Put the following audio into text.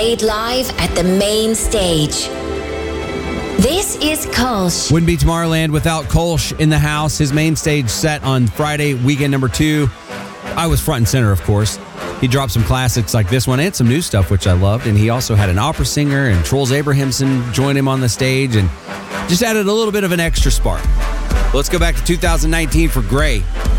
played live at the main stage. This is Kolsch. Wouldn't be Tomorrowland without Kolsch in the house. His main stage set on Friday, weekend number 2. I was front and center, of course. He dropped some classics like this one and some new stuff, which I loved. And he also had an opera singer and Troels Abrahamson join him on the stage and just added a little bit of an extra spark. Let's go back to 2019 for Gray.